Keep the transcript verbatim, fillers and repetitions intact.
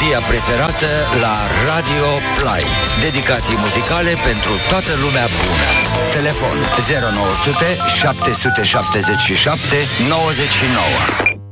melodia preferată la Radio Play. Dedicații muzicale pentru toată lumea bună. Telefon zero nouă zero zero șapte șapte șapte nouăzeci și nouă.